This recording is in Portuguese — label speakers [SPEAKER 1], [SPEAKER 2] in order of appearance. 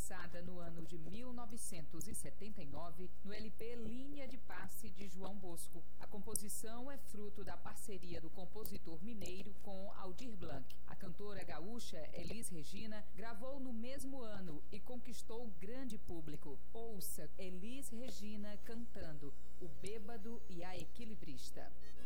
[SPEAKER 1] lançada no ano de 1979 no LP Linha de Passe de João Bosco. A composição é fruto da parceria do compositor mineiro com Aldir Blanc. A cantora gaúcha Elis Regina gravou no mesmo ano e conquistou grande público. Ouça Elis Regina cantando O Bêbado e a Equilibrista.